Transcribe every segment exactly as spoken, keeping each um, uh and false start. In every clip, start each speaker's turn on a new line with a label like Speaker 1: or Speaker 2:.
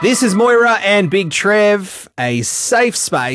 Speaker 1: This is Moira and Big Trev, a safe space.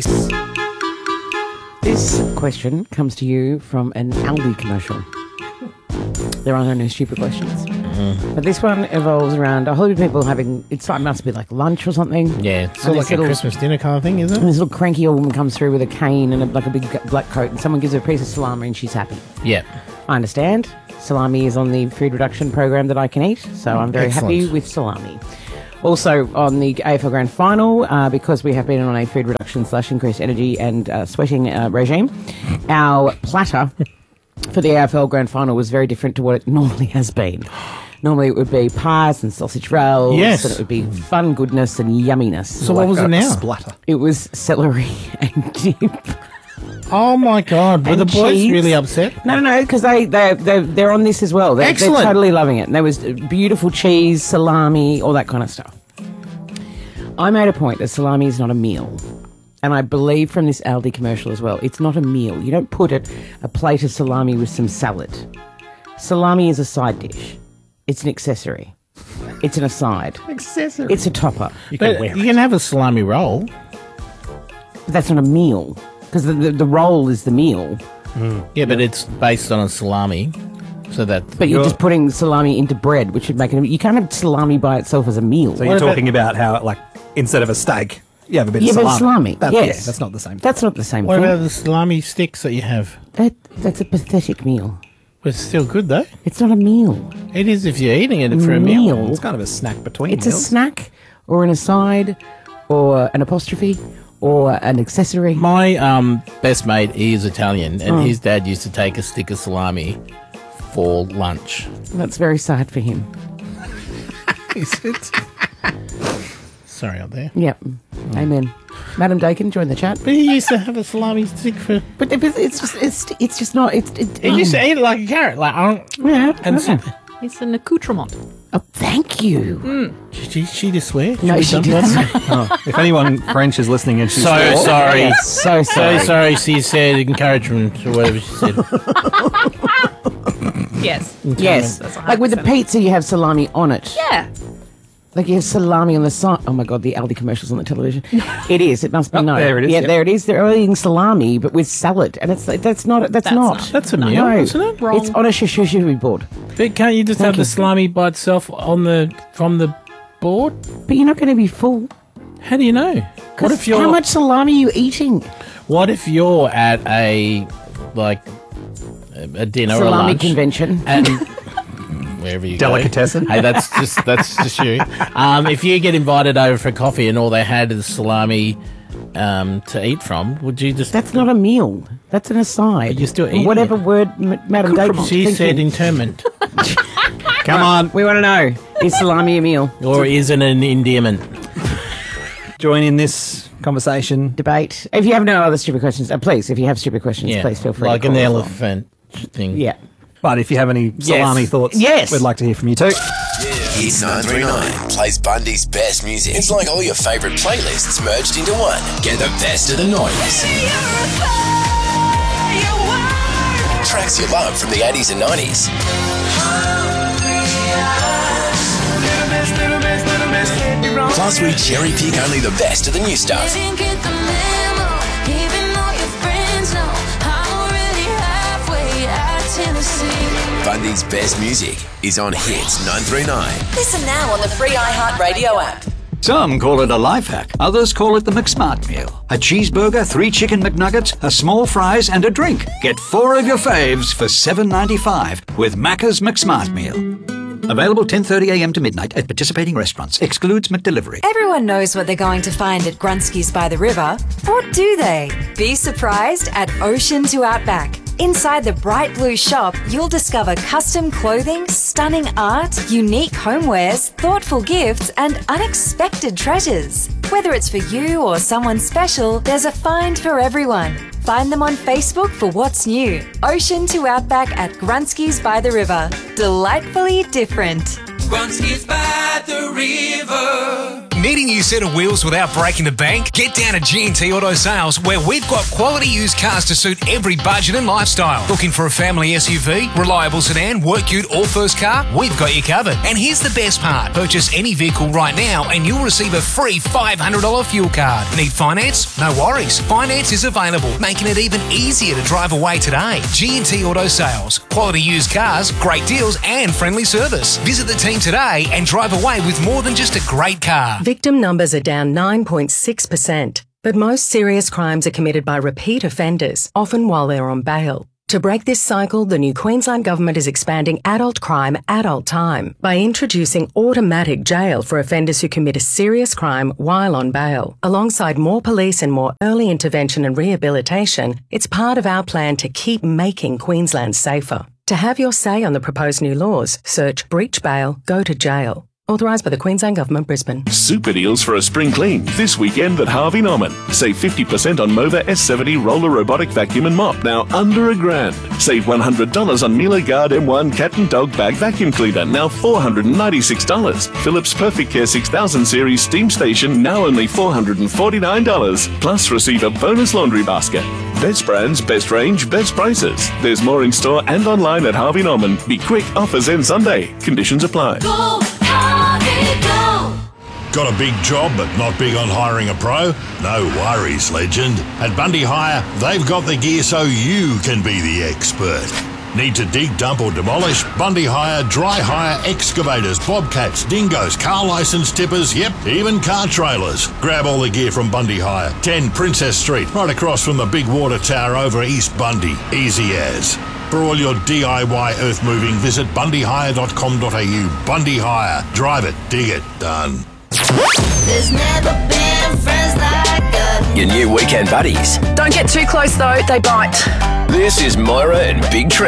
Speaker 2: This question comes to you from an Aldi commercial. There are no stupid questions. Mm-hmm. But this one evolves around a whole heap of people having, it's like, must be like lunch or something.
Speaker 3: Yeah, it's sort of like
Speaker 2: little,
Speaker 3: a Christmas dinner kind of thing, isn't it?
Speaker 2: And this little cranky old woman comes through with a cane and a, like a big black coat, and someone gives her a piece of salami and she's happy.
Speaker 3: Yeah.
Speaker 2: I understand. Salami is on the food reduction program that I can eat, so I'm very
Speaker 3: Excellent.
Speaker 2: happy with salami. Also on the A F L Grand Final, uh, because we have been on a food reduction slash increased energy and uh, sweating uh, regime, our platter for the A F L Grand Final was very different to what it normally has been. Normally it would be pies and sausage rolls,
Speaker 3: Yes.
Speaker 2: and it would be fun goodness and yumminess.
Speaker 3: So what was it now?
Speaker 1: Splatter.
Speaker 2: It was celery and dip.
Speaker 3: Oh my God! Were
Speaker 2: And
Speaker 3: the boys
Speaker 2: cheese.
Speaker 3: really upset?
Speaker 2: No, no, no, because they, they, they, they're on this as well. They're,
Speaker 3: Excellent.
Speaker 2: They're totally loving it. And there was beautiful cheese, salami, all that kind of stuff. I made a point that salami is not a meal. And I believe from this Aldi commercial as well, it's not a meal. You don't put it, a plate of salami with some salad. Salami is a side dish. It's an accessory. It's an aside.
Speaker 1: Accessory.
Speaker 2: It's a topper.
Speaker 1: You can
Speaker 3: But
Speaker 1: wear
Speaker 3: you
Speaker 1: it.
Speaker 3: can have a salami roll.
Speaker 2: But that's not a meal. Because the, the, the roll is the meal.
Speaker 3: Yeah, but it's based on a salami, so that.
Speaker 2: But you're,
Speaker 1: You're-
Speaker 2: just putting salami into bread, which would make it... You can't have salami by itself as a meal.
Speaker 1: So you're
Speaker 3: What about-
Speaker 1: talking about how, like, instead of a steak, you have a bit
Speaker 2: Yeah,
Speaker 1: of
Speaker 2: but
Speaker 1: salami.
Speaker 2: salami,
Speaker 1: That-
Speaker 2: yes.
Speaker 1: Yeah, that's not the same.
Speaker 2: That's not the same
Speaker 3: What
Speaker 2: thing.
Speaker 3: about the salami sticks that you have?
Speaker 2: That, that's a pathetic meal.
Speaker 3: But it's still good though.
Speaker 2: It's not a meal.
Speaker 3: It is if you're eating it for a meal.
Speaker 1: It's kind of a snack between
Speaker 2: It's a
Speaker 1: meals.
Speaker 2: snack or an aside or an apostrophe or an accessory.
Speaker 3: My um, best mate, he is Italian, and
Speaker 2: Oh.
Speaker 3: his dad used to take a stick of salami for lunch.
Speaker 2: That's very sad for him.
Speaker 3: Is it? Sorry out there.
Speaker 2: Yep. Amen. Madam Dakin, join the chat.
Speaker 3: But he used to have a salami stick for.
Speaker 2: But it- it's just it's it's just not it's it,
Speaker 3: He used to eat it like a carrot, like um,
Speaker 2: yeah.
Speaker 3: and
Speaker 2: okay.
Speaker 4: It's an accoutrement.
Speaker 2: Oh, thank you.
Speaker 3: Did she, she just swear?
Speaker 2: No,
Speaker 3: we
Speaker 2: she
Speaker 3: done
Speaker 2: didn't.
Speaker 3: that?
Speaker 1: If anyone French is listening and she's
Speaker 3: So
Speaker 1: sure,
Speaker 3: sorry.
Speaker 2: Yes, so
Speaker 3: So
Speaker 2: sorry.
Speaker 3: sorry, she said encouragement or whatever she said.
Speaker 4: Yes.
Speaker 2: Yes,
Speaker 4: That's one
Speaker 2: like with the
Speaker 4: hundred percent.
Speaker 2: pizza, you have salami on it.
Speaker 4: Yeah.
Speaker 2: Like you have salami on the side. Oh my God, the Aldi commercials on the television. It is. It must be
Speaker 1: Oh,
Speaker 2: no.
Speaker 1: there it is,
Speaker 2: Yeah,
Speaker 1: yep.
Speaker 2: there it is. They're eating salami, but with salad, and it's that's not. That's,
Speaker 4: That's
Speaker 2: not.
Speaker 4: not.
Speaker 3: That's a meal,
Speaker 2: No,
Speaker 3: isn't it?
Speaker 4: Wrong.
Speaker 2: It's on a charcuterie board.
Speaker 3: But can't you just
Speaker 2: Thank
Speaker 3: have the
Speaker 2: you.
Speaker 3: salami by itself on the from the board?
Speaker 2: But you're not going to be full.
Speaker 3: How do you know? What if you're
Speaker 2: How much salami are you eating?
Speaker 3: What if you're at a like a a dinner or
Speaker 2: Salami
Speaker 3: lunch
Speaker 2: convention.
Speaker 3: and wherever you
Speaker 1: Delicatessen.
Speaker 3: go. Hey, that's just that's just you. Um, if you get invited over for coffee and all they had is salami um, to eat from, would you just?
Speaker 2: That's not a meal. That's an aside.
Speaker 3: But you're still eating
Speaker 2: Whatever
Speaker 3: it.
Speaker 2: word, M- Madam Dakin.
Speaker 3: She said interment,
Speaker 1: Come on,
Speaker 2: We want to know: is salami a meal?
Speaker 3: or is it an endearment?
Speaker 1: join in this conversation.
Speaker 2: Debate. If you have no other stupid questions, uh, please. If you have stupid questions,
Speaker 3: Yeah,
Speaker 2: please feel free.
Speaker 3: like
Speaker 2: to
Speaker 3: an
Speaker 2: call as well.
Speaker 3: elephant thing.
Speaker 2: Yeah.
Speaker 1: But if you have any salami thoughts,
Speaker 2: Yes.
Speaker 1: we'd like to hear from you too.
Speaker 5: Hits nine three nine plays Bundy's best music. It's like all your favourite playlists merged into one. Get the best of the noise. Tracks you love from the eighties and nineties. Plus, we cherry pick only the best of the new stuff. Bundy's best music is on Hits nine three nine.
Speaker 6: Listen now on the free iHeartRadio app.
Speaker 7: Some call it a life hack. Others call it the McSmart Meal. A cheeseburger, three chicken McNuggets, a small fries, and a drink. Get four of your faves for seven ninety-five with Macca's McSmart Meal. Available ten thirty a.m. to midnight at participating restaurants. Excludes McDelivery.
Speaker 6: Everyone knows what they're going to find at Grunski's by the River. Or do they? Be surprised at Ocean to Outback. Inside the bright blue shop, you'll discover custom clothing, stunning art, unique homewares, thoughtful gifts, and unexpected treasures. Whether it's for you or someone special, there's a find for everyone. Find them on Facebook for what's new. Ocean to Outback at Grunski's by the River. Delightfully different.
Speaker 8: Grunski's by the river.
Speaker 5: Meeting you
Speaker 4: set of wheels without breaking the bank? Get down to G and T Auto Sales, where we've got quality used cars to suit every budget and lifestyle. Looking for a family S U V, reliable sedan, work ute or first car? We've got you covered. And here's the best part. Purchase any vehicle right now and you'll receive a free five hundred dollars fuel card. Need finance? No worries. Finance is available, making it even easier to drive away today. G and T Auto Sales. Quality used cars, great deals and friendly service. Visit the team today and drive away with more than just a great car.
Speaker 8: Victim numbers are down nine point six percent, but most serious crimes are committed by repeat offenders, often while they're on bail. To break this cycle, the new Queensland Government is expanding adult crime, adult time by introducing automatic jail for offenders who commit a serious crime while on bail. Alongside more police and more early intervention and rehabilitation, it's part of our plan to keep making Queensland safer. To have your say on the proposed new laws, search breach bail, go to jail. Authorised by the Queensland Government, Brisbane.
Speaker 9: Super deals for a spring clean this weekend at Harvey Norman. Save fifty percent on Mova S seventy roller robotic vacuum and mop, now under a grand. Save one hundred dollars on Miele Guard M one cat and dog bag vacuum cleaner, now four hundred ninety-six dollars. Philips Perfect Care six thousand series steam station, now only four hundred forty-nine dollars. Plus receive a bonus laundry basket. Best brands, best range, best prices. There's more in store and online at Harvey Norman. Be quick, offers end Sunday. Conditions apply.
Speaker 10: Go, Harvey, go! Got a big job but not big on hiring a pro? No worries, legend. At Bundy Hire, they've got the gear so you can be the expert. Need to dig, dump or demolish? Bundy Hire, dry hire, excavators, bobcats, dingoes, car licence tippers, yep, even car trailers. Grab all the gear from Bundy Hire. ten Princess Street, right across from the big water tower over East Bundy. Easy as. For all your D I Y earth moving, visit bundy hire dot com dot a u. Bundy Hire. Drive it, dig it, done.
Speaker 11: There's never been friends like us.
Speaker 5: Your new weekend buddies.
Speaker 12: Don't get too close though, they bite.
Speaker 5: This is Moira and Big Trev.